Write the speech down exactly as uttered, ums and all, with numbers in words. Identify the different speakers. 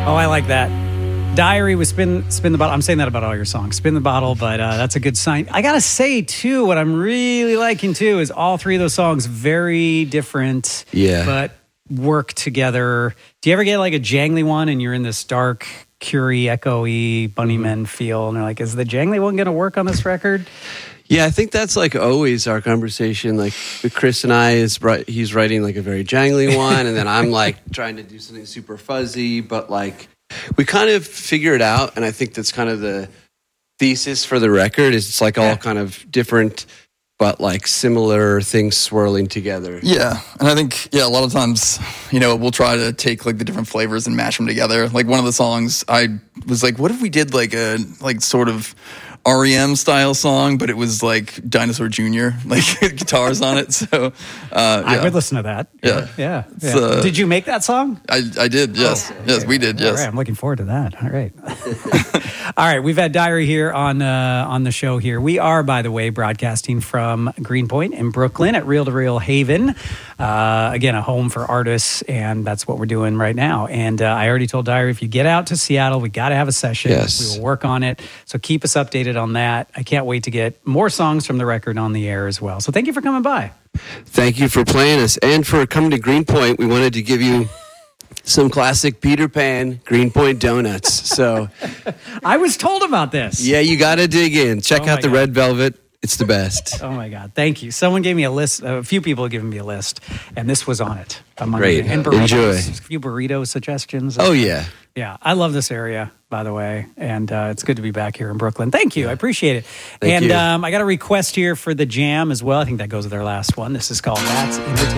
Speaker 1: Oh, I like that. Diary with Spin Spin the Bottle. I'm saying that about all your songs. Spin the Bottle, but uh, that's a good sign. I got to say, too, what I'm really liking, too, is all three of those songs very different,
Speaker 2: yeah.
Speaker 1: but work together. Do you ever get like a jangly one and you're in this dark, Curie, echoey, Bunnymen feel, and they're like, is the jangly one going to work on this record?
Speaker 2: Yeah, I think that's like always our conversation. Like with Chris and I, is he's writing like a very jangly one, and then I'm like trying to do something super fuzzy, but like we kind of figure it out, and I think that's kind of the thesis for the record. Is it's like all kind of different, but like similar things swirling together.
Speaker 3: Yeah, and I think yeah, a lot of times, you know, we'll try to take like the different flavors and mash them together. Like one of the songs, I was like, what if we did like a like sort of R E M style song, but it was like Dinosaur Junior, like guitars on it. So uh, yeah.
Speaker 1: I would listen to that.
Speaker 3: Yeah,
Speaker 1: yeah. yeah.
Speaker 3: Uh,
Speaker 1: did you make that song?
Speaker 3: I, I did. Yes, oh, yes, we did. Yes.
Speaker 1: All right, I'm looking forward to that. All right, all right. We've had Diary here on uh, on the show. Here we are, by the way, broadcasting from Greenpoint in Brooklyn at Reel to Reel Haven. Uh, again, a home for artists, and that's what we're doing right now. And uh, I already told Diary, if you get out to Seattle, we got to have a session.
Speaker 2: Yes.
Speaker 1: We will work on it. So keep us updated on that. I can't wait to get more songs from the record on the air as well. So thank you for coming by.
Speaker 2: Thank you for playing us and for coming to Greenpoint. We wanted to give you some classic Peter Pan Greenpoint donuts. So
Speaker 1: I was told about this.
Speaker 2: Yeah, you got to dig in. Check
Speaker 1: Oh
Speaker 2: out the
Speaker 1: my
Speaker 2: Red Velvet. It's the best.
Speaker 1: Oh my God. Thank you. Someone gave me a list. A few people have given me a list, and this was on it. Among
Speaker 2: Great.
Speaker 1: And burritos.
Speaker 2: Enjoy.
Speaker 1: A few burrito suggestions.
Speaker 2: Oh, yeah.
Speaker 1: Yeah. I love this area, by the way, and uh, it's good to be back here in Brooklyn. Thank you. I appreciate it.
Speaker 2: Thank
Speaker 1: and
Speaker 2: you.
Speaker 1: Um, I got a request here for the jam as well. I think that goes with our last one. This is called That's Invitation.